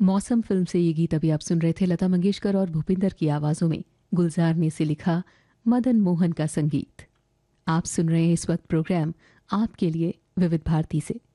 मौसम फिल्म से ये गीत अभी आप सुन रहे थे। लता मंगेशकर और भूपिंदर की आवाज़ों में गुलजार ने इसे लिखा, मदन मोहन का संगीत। आप सुन रहे हैं इस वक्त प्रोग्राम आपके लिए विविध भारती से।